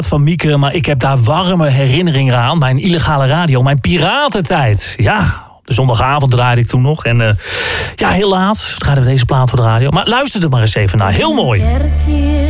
van Mieke, maar ik heb daar warme herinneringen aan. Mijn illegale radio, mijn piratentijd. Ja, de zondagavond draaide ik toen nog. En ja, helaas draaiden we deze plaat voor de radio. Maar luister er maar eens even naar. Heel mooi.